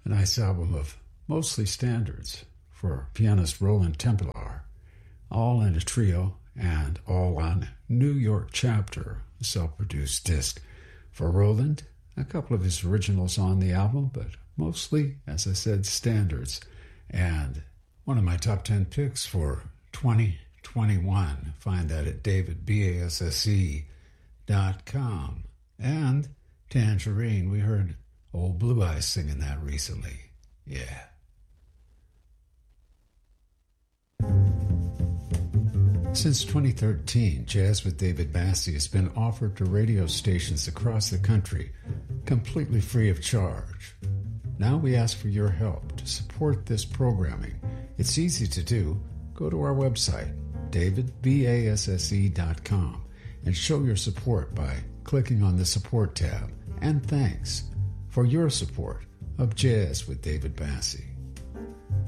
nice album of mostly standards for pianist Roland Templar, all in a trio and all on New York Chapter, a self-produced disc. For Roland, a couple of his originals on the album, but mostly, as I said, standards. And one of my top 10 picks for 2021. Find that at davidbasse.com. And Tangerine, we heard Old Blue Eyes singing that recently. Yeah. Since 2013, Jazz with David Basse has been offered to radio stations across the country, completely free of charge. Now we ask for your help to support this programming. It's easy to do. Go to our website, davidbasse.com, and show your support by clicking on the Support tab. And thanks for your support of Jazz with David Basse.